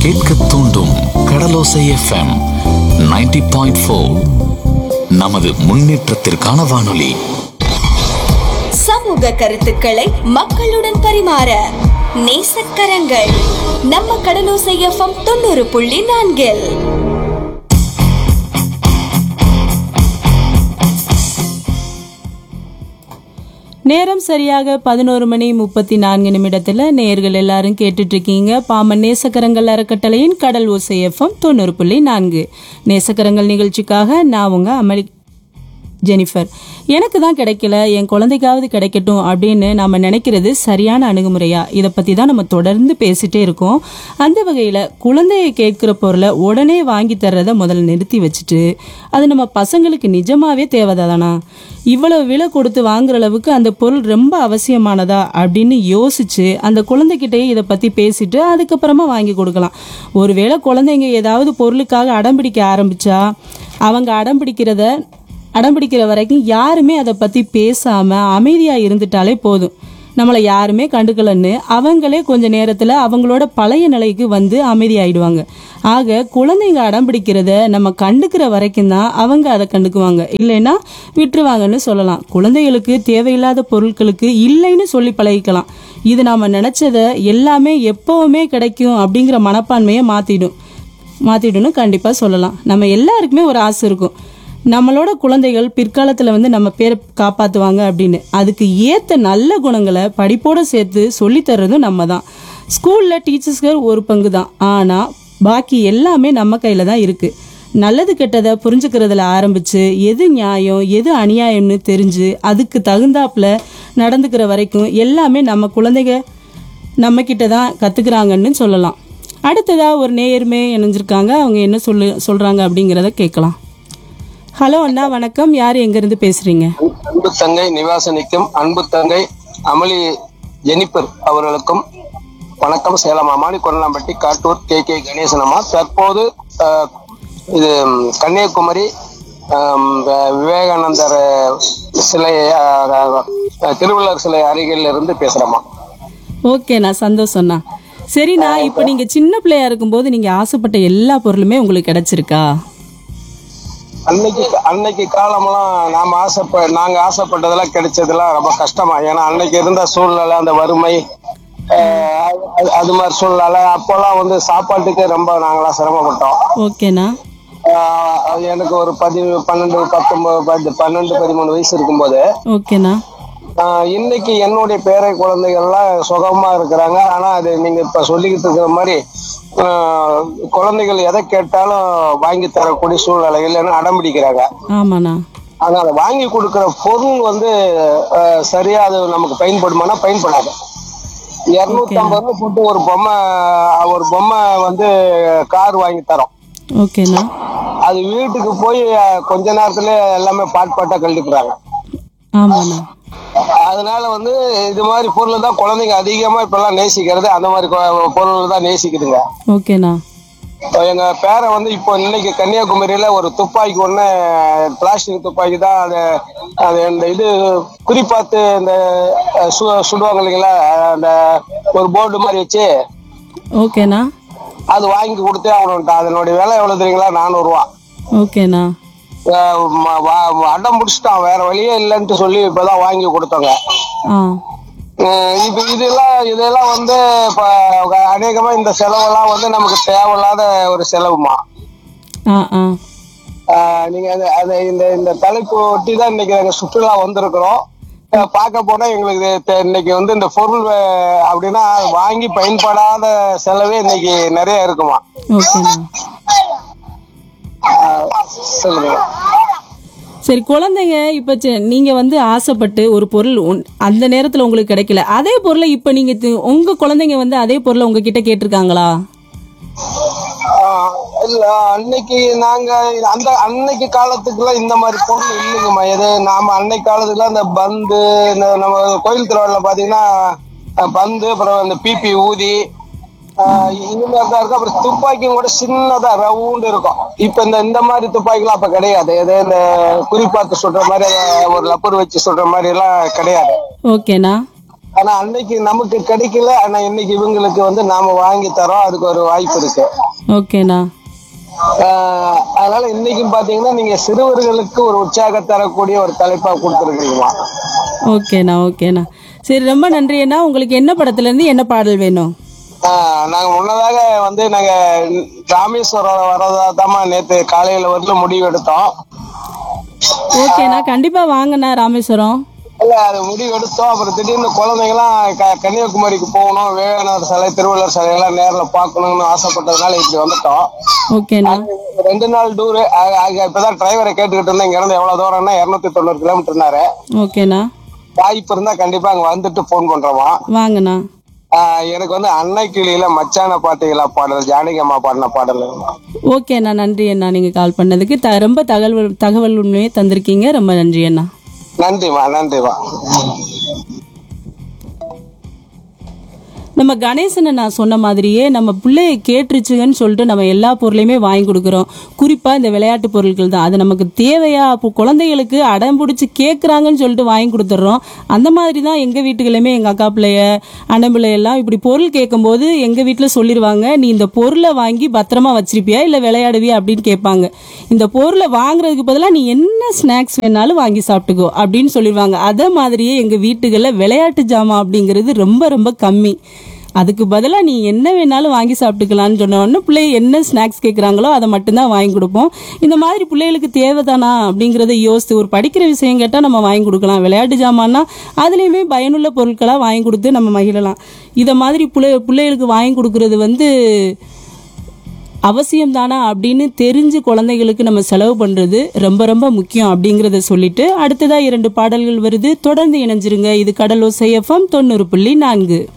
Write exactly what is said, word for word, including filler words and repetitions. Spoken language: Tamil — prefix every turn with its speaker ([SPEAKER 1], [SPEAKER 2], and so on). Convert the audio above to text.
[SPEAKER 1] கேட்க தூண்டும் கடலோசை எஃப்எம் நைன்டி பாயிண்ட் ஃபோர். நமது முன்னேற்றத்திற்கான வானொலி.
[SPEAKER 2] சமூக கருத்துக்களை மக்களுடன் பரிமாற நேசக்கரங்கள் நம்ம கடலோசை எஃப்எம் தொண்ணூறு புள்ளி நான்கில்.
[SPEAKER 3] நேரம் சரியாக பதினோரு மணி முப்பத்தி நான்கு நிமிடத்துல நேயர்கள் எல்லாரும் கேட்டுட்டு இருக்கீங்க பாமன் நேசக்கரங்கள் அறக்கட்டளையின் கடல் ஓசை எஃப்எம் தொண்ணூறு புள்ளி நான்கு. நேசக்கரங்கள் நிகழ்ச்சிக்காக நான் உங்க அமளி ஜெனிஃபர். எனக்கு தான் கிடைக்கல, என் குழந்தைக்காவது கிடைக்கட்டும் அப்படின்னு நம்ம நினைக்கிறது சரியான அணுகுமுறையா? இதை பத்தி தான் நம்ம தொடர்ந்து பேசிட்டே இருக்கோம். அந்த வகையில குழந்தைய கேட்கிற பொருளை உடனே வாங்கி தர்றத முதல்ல நிறுத்தி வச்சுட்டு, அது நம்ம பசங்களுக்கு நிஜமாவே தேவைதானா, இவ்வளவு விலை கொடுத்து வாங்குற அளவுக்கு அந்த பொருள் ரொம்ப அவசியமானதா அப்படின்னு யோசிச்சு அந்த குழந்தைகிட்டயே இதை பத்தி பேசிட்டு அதுக்கப்புறமா வாங்கி கொடுக்கலாம். ஒருவேளை குழந்தைங்க ஏதாவது பொருளுக்காக அடம்பிடிக்க ஆரம்பிச்சா அவங்க அடம்பிடிக்கிறத அடம்பிடிக்கிற வரைக்கும் யாருமே அதை பத்தி பேசாம அமைதியா இருந்துட்டாலே போதும். நம்மளை யாருமே கண்டுக்கலன்னு அவங்களே கொஞ்ச நேரத்துல அவங்களோட பழைய நிலைக்கு வந்து அமைதியாயிடுவாங்க. ஆக குழந்தைங்க அடம்பிடிக்கிறத நம்ம கண்டுக்கிற வரைக்கும் தான் அவங்க அதை கண்டுக்குவாங்க, இல்லைன்னா விட்டுருவாங்கன்னு சொல்லலாம். குழந்தைகளுக்கு தேவையில்லாத பொருட்களுக்கு இல்லைன்னு சொல்லி பழகிக்கலாம். இது நாம நினைச்சத எல்லாமே எப்பவுமே கிடைக்கும் அப்படிங்கிற மனப்பான்மையை மாத்திடும் மாத்திடும்னு கண்டிப்பா சொல்லலாம். நம்ம எல்லாருக்குமே ஒரு ஆசை இருக்கும், நம்மளோட குழந்தைகள் பிற்காலத்துல வந்து நம்ம பேரை காப்பாத்துவாங்க அப்படின்னு. அதுக்கு ஏத்த நல்ல குணங்களை படிப்போட சேர்த்து சொல்லி தர்றதும் நம்ம தான். ஸ்கூல்ல டீச்சர்ஸ்கள் ஒரு பங்கு தான், ஆனா பாக்கி எல்லாமே நம்ம கையில தான் இருக்கு. நல்லது கெட்டதை புரிஞ்சுக்கிறதுல ஆரம்பிச்சு எது நியாயம் எது அநியாயம்னு தெரிஞ்சு அதுக்கு தகுந்தாப்புல நடந்துக்கிற வரைக்கும் எல்லாமே நம்ம குழந்தைங்க நம்ம கிட்ட தான் கத்துக்கிறாங்கன்னு சொல்லலாம். அடுத்ததா ஒரு நேயருமே இணைஞ்சிருக்காங்க, அவங்க என்ன சொல்லு சொல்றாங்க அப்படிங்கிறத கேட்கலாம். ஹலோ அண்ணா, வணக்கம். யார் எங்க இருந்து பேசுறீங்க?
[SPEAKER 4] அன்பு தங்கை நிவாசனிக்கும் அன்பு தங்கை அமளி ஜெனிபர் அவர்களுக்கும் வணக்கம். Salem Amani கொரலாம்பட்டி Kattur K K கணேசனம்மா. தற்போது இது கன்னியாகுமரி விவேகானந்தர் சிலை திருவள்ளுவர் சிலை அருகில் இருந்து பேசுறேம்மா.
[SPEAKER 3] ஓகேண்ணா, சந்தோஷம்ண்ணா. சரிண்ணா, இப்போ நீங்க சின்ன பிள்ளையா இருக்கும்போது நீங்க ஆசைப்பட்ட எல்லா பொருளுமே உங்களுக்கு கிடைச்சிருக்கா?
[SPEAKER 4] அன்னைக்கு அன்னைக்கு காலமெல்லாம் நாம ஆசைப்ப நாங்க ஆசைப்பட்டதெல்லாம் கிடைச்சதெல்லாம் ரொம்ப கஷ்டமா. ஏன்னா அன்னைக்கு இருந்த சூழ்நிலை, அந்த வறுமை, அது மாதிரி சூழ்நிலை, அப்போல்லாம் வந்து சாப்பாட்டுக்கு ரொம்ப நாங்களாம் சிரமப்பட்டோம்.
[SPEAKER 3] ஓகேண்ணா.
[SPEAKER 4] எனக்கு ஒரு பதி பன்னெண்டு பத்தொன்பது பன்னெண்டு பதிமூணு வயசு இருக்கும்போது.
[SPEAKER 3] ஓகேண்ணா.
[SPEAKER 4] இன்னைக்கு என்னுடைய பேரை குழந்தைகள்லாம் சுகமா இருக்கிறாங்க. ஆனா அது நீங்க இப்ப சொல்லிக்கிட்டு இருக்கிற மாதிரி குழந்தைகள் எதை கேட்டாலும் வாங்கி தரக்கூடிய சூழ்நிலைகள் அடம்பிடிக்கிறாங்க.
[SPEAKER 3] ஆமாண்ணா.
[SPEAKER 4] ஆனா அதை வாங்கி கொடுக்கிற பொருள் வந்து சரியா அது நமக்கு பயன்படுமானா பயன்படாது. இருநூத்தி ஐம்பது ரூபாய் போட்டு ஒரு பொம்மை ஒரு பொம்மை வந்து கார் வாங்கி தரோம்.
[SPEAKER 3] ஓகேண்ணா.
[SPEAKER 4] அது வீட்டுக்கு போய் கொஞ்ச நேரத்துல எல்லாமே பாட் பாட்டா கழட்டிக்கிறாங்க.
[SPEAKER 3] ஆமாண்ணா.
[SPEAKER 4] அதனால வந்து இது மாதிரி பொருள் தான் குழந்தைங்க அதிகமா இப்ப எல்லாம் நேசிக்கிறது. அந்த மாதிரி பொருள் தான் நேசிக்குதுங்க.
[SPEAKER 3] ஓகேண்ணா.
[SPEAKER 4] எங்க பேரை வந்து இப்போ இன்னைக்கு கன்னியாகுமரியில ஒரு துப்பாக்கி ஒண்ணு, பிளாஸ்டிக் துப்பாக்கி தான், அது அது இந்த இது குறிப்பாத்து இந்த சுடுவாங்க இல்லைங்களா, அந்த ஒரு போர்டு மாதிரி வச்சு.
[SPEAKER 3] ஓகேண்ணா.
[SPEAKER 4] அது வாங்கி கொடுத்தே ஆகணும். அதனுடைய விலை எவ்வளவு தெரியுங்களா? நானூறு ரூபா.
[SPEAKER 3] ஓகேண்ணா.
[SPEAKER 4] அடம் முடிச்சுட்டான், வேற வழியே இல்லைன்னு சொல்லி இப்பதான் வாங்கி கொடுத்தோங்க. இப்ப இதெல்லாம் இதெல்லாம் வந்து இப்ப அநேகமா இந்த செலவெல்லாம் வந்து நமக்கு தேவையில்லாத ஒரு செலவுமா. நீங்க இந்த இந்த தலைப்பு ஒட்டி தான் இன்னைக்கு நாங்க சுற்றுலா வந்திருக்கிறோம். பார்க்க போனா எங்களுக்கு இன்னைக்கு வந்து இந்த பொருள் அப்படின்னா வாங்கி பயன்படாத செலவே இன்னைக்கு நிறைய இருக்குமா. சொல்லுங்க.
[SPEAKER 3] சரி, குழந்தைங்க இப்ப நீங்க வந்து ஆசைப்பட்டு ஒரு பொருள் அந்த நேரத்துல உங்களுக்கு கிடைக்கல, அதே பொருளை இப்ப நீங்க உங்க குழந்தைங்க வந்து அதே பொருளை உங்ககிட்ட கேட்டிருக்காங்களா?
[SPEAKER 4] இல்ல, அன்னைக்கு நாங்க அந்த அன்னைக்கு காலத்துக்குள்ள இந்த மாதிரி பொருள் இல்லைங்கம்மா. எது நாம அன்னைக்கு காலத்துக்குள்ள அந்த பந்து, இந்த நம்ம கோயில் திருவிழா பாத்தீங்கன்னா பந்து, அப்புறம் இந்த பிபி ஊதி இந்த மாதிரி தான் இருக்கும். அப்புறம் துப்பாக்கியும் கூட சின்னதா ரவுண்டு இருக்கும். இப்ப இந்த இந்த மாதிரி துப்பாக்கிலாம் அப்ப கிடையாது. எது இந்த குறிப்பாத்து சொல்ற மாதிரி ஒரு லப்பர் வச்சு சொல்ற மாதிரி எல்லாம் கிடையாது.
[SPEAKER 3] ஓகேண்ணா.
[SPEAKER 4] ஆனா அன்னைக்கு நமக்கு கிடைக்கல, ஆனா இன்னைக்கு இவங்களுக்கு வந்து நாம வாங்கி தரோம். அதுக்கு ஒரு வாய்ப்பு இருக்கு.
[SPEAKER 3] ஓகேண்ணா.
[SPEAKER 4] ஆஹ் அதனால இன்னைக்கும் பாத்தீங்கன்னா நீங்க சிறுவர்களுக்கு ஒரு உற்சாகம் தரக்கூடிய ஒரு தலைப்பா கொடுத்துருக்கீங்களா?
[SPEAKER 3] ஓகேண்ணா ஓகேண்ணா சரி, ரொம்ப நன்றி அண்ணா. உங்களுக்கு என்ன படத்துல இருந்து என்ன பாடல் வேணும்?
[SPEAKER 4] ஆஹ் நாங்க முன்னதாக வந்து நாங்க ராமேஸ்வரம் வரதாதாமா நேத்து காலையில வந்து முடிவு எடுத்தோம்.
[SPEAKER 3] ஓகேண்ணா, கண்டிப்பா வாங்கண்ணா ராமேஸ்வரம்.
[SPEAKER 4] இல்ல அது முடிவு எடுத்தோம். அப்புறம் திடீர்னு குழந்தைங்களாம் க- கன்னியாகுமரிக்கு போகணும், விவேகானந்தர் சிலை, திருவள்ளுவர் சிலையெல்லாம் நேர்ல பார்க்கணும்னு ஆசைப்பட்டதுனால இப்படி வந்துட்டோம்.
[SPEAKER 3] ஓகேண்ணா.
[SPEAKER 4] ரெண்டு நாள் டூரு. இப்பதான் டிரைவரை கேட்டுக்கிட்டு இருந்தேன், இங்க இருந்து எவ்வளவு தூரம்னா இருநூத்தி தொண்ணூறு கிலோமீட்டர்னாரு.
[SPEAKER 3] ஓகேண்ணா.
[SPEAKER 4] வாய்ப்பு இருந்தா கண்டிப்பா அங்க வந்துட்டு போன் பண்றோமா.
[SPEAKER 3] வாங்கண்ணா.
[SPEAKER 4] ஆஹ் எனக்கு வந்து அன்னை கிளியில மச்சான பாட்டுகளா பாடல், ஜானகி அம்மா பாடின பாடல்.
[SPEAKER 3] ஓகே அண்ணா, நன்றி அண்ணா. நீங்க கால் பண்ணதுக்கு த ரொம்ப தகவல் தகவல் உண்மையே தந்திருக்கீங்க. ரொம்ப நன்றி அண்ணா.
[SPEAKER 4] நன்றிமா நன்றிமா.
[SPEAKER 3] நம்ம கணேசனை நான் சொன்ன மாதிரியே நம்ம பிள்ளைய கேட்டுருச்சுங்கன்னு சொல்லிட்டு நம்ம எல்லா பொருளையுமே வாங்கி கொடுக்குறோம். குறிப்பாக இந்த விளையாட்டு பொருட்கள் தான். அது நமக்கு தேவையா? அப்போ குழந்தைகளுக்கு அடம் பிடிச்சி கேட்குறாங்கன்னு சொல்லிட்டு வாங்கி கொடுத்துட்றோம். அந்த மாதிரி தான் எங்கள் வீட்டுகளுமே எங்கள் அக்கா பிள்ளைய அண்ணன் பிள்ளையெல்லாம் இப்படி பொருள் கேட்கும்போது எங்கள் வீட்டில் சொல்லிடுவாங்க, நீ இந்த பொருளை வாங்கி பத்திரமா வச்சிருப்பியா இல்லை விளையாடுவியா அப்படின்னு கேட்பாங்க. இந்த பொருளை வாங்குறதுக்கு பதிலாக நீ என்ன ஸ்நாக்ஸ் வேணாலும் வாங்கி சாப்பிட்டுக்கோ அப்படின்னு சொல்லிடுவாங்க. அதே மாதிரியே எங்கள் வீட்டுகளில் விளையாட்டு ஜாமான் அப்படிங்கிறது ரொம்ப ரொம்ப கம்மி. அதுக்கு பதிலாக நீ என்ன வேணாலும் வாங்கி சாப்பிட்டுக்கலான்னு சொன்ன உடனே பிள்ளைங்க என்ன ஸ்நாக்ஸ் கேட்குறாங்களோ அதை மட்டும்தான் வாங்கி கொடுப்போம். இந்த மாதிரி பிள்ளைகளுக்கு தேவைதானா அப்படிங்கிறத யோசித்து ஒரு படிக்கிற விஷயம் கேட்டால் நம்ம வாங்கி கொடுக்கலாம். விளையாட்டு ஜாமான்னா அதுலேயுமே பயனுள்ள பொருட்களாக வாங்கி கொடுத்து நம்ம மகிழலாம். இதை மாதிரி பிள்ளை பிள்ளைகளுக்கு வாங்கி கொடுக்கறது வந்து அவசியம் தானா அப்படின்னு தெரிஞ்சு குழந்தைகளுக்கு நம்ம செலவு பண்ணுறது ரொம்ப ரொம்ப முக்கியம் அப்படிங்கிறத சொல்லிட்டு அடுத்ததாக இரண்டு பாடல்கள் வருது. தொடர்ந்து இணைஞ்சிருங்க. இது கடலோசை எஃப்எம் தொண்ணூறு புள்ளி நான்கு.